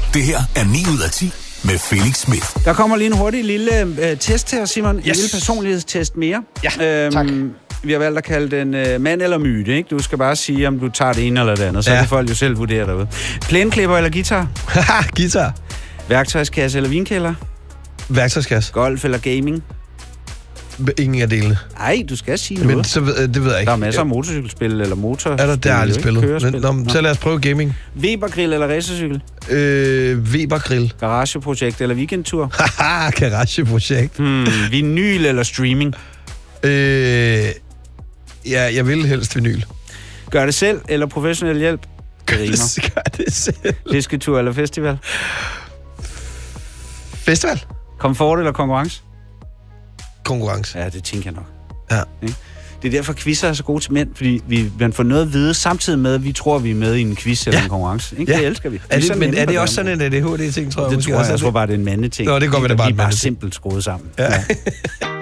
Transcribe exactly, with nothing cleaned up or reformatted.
Det her er ni ud af ti med Felix Smith. Der kommer lige en hurtig lille øh, test her, Simon. Yes. En lille personlighedstest mere. Ja, øhm, tak. Vi har valgt at kalde den øh, mand eller myte, ikke? Du skal bare sige, om du tager det ene eller det andet, så ja. Kan folk jo selv vurdere derude. Plæneklipper eller guitar? Guitar. Værktøjskasse eller vinkælder? Værktøjskasse. Golf eller gaming? Ingen af delene. Nej, du skal sige noget. Men så ved, det ved jeg ikke. Der er masser af motorcykelspil eller motor. Er der, det har jeg aldrig spillet. Men, nå, så lad os prøve gaming. Weber-grill eller racercykel? Øh, Weber-grill. Garageprojekt eller weekendtur? Haha, garageprojekt. Hmm, vinyl eller streaming? Øh, ja, jeg vil helst vinyl. Gør det selv eller professionel hjælp? Gør det, gør det selv. Fisketur eller festival? Festival. Komfort eller konkurrence? Konkurrence. Ja, det tænker jeg nok. Ja. Det er derfor, quizzer er så gode til mænd, fordi vi, man får noget at vide, samtidig med, at vi tror, vi er med i en quiz eller ja. En konkurrence. Ikke? Ja. Det elsker vi. Er det, men er det også sådan en A D H D-ting, tror jeg? Det tror jeg, jeg tror bare, det er en mandeting. Nå, det går med det bare vi er bare simpelt skruet sammen. Ja. Ja.